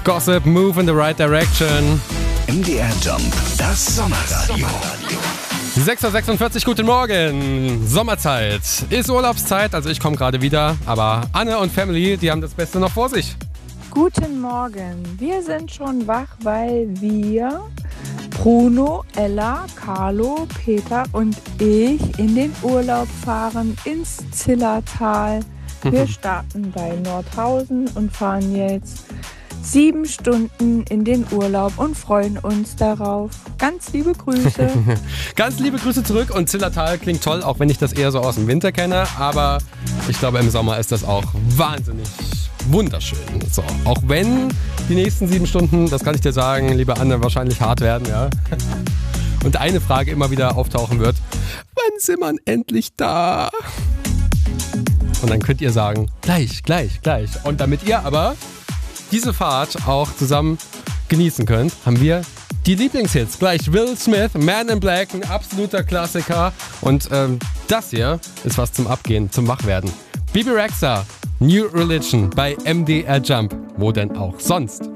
Gossip, move in the right direction. MDR Jump, das Sommerradio. 6.46 Uhr, guten Morgen. Sommerzeit ist Urlaubszeit, also ich komme gerade wieder. Aber Anne und Family, die haben das Beste noch vor sich. Guten Morgen. Wir sind schon wach, weil wir, Bruno, Ella, Carlo, Peter und ich in den Urlaub fahren ins Zillertal. Wir starten bei Nordhausen und fahren jetzt 7 Stunden in den Urlaub und freuen uns darauf. Ganz liebe Grüße. Ganz liebe Grüße zurück und Zillertal klingt toll, auch wenn ich das eher so aus dem Winter kenne. Aber ich glaube, im Sommer ist das auch wahnsinnig wunderschön. So, auch wenn die nächsten 7 Stunden, das kann ich dir sagen, liebe Anne, wahrscheinlich hart werden, ja. Und eine Frage immer wieder auftauchen wird: Wann sind wir endlich da? Und dann könnt ihr sagen, gleich. Und damit ihr aber diese Fahrt auch zusammen genießen könnt, haben wir die Lieblingshits. Gleich Will Smith, Man in Black, ein absoluter Klassiker. Und das hier ist was zum Abgehen, zum Wachwerden. Bebe Rexha, New Religion bei MDR Jump. Wo denn auch sonst?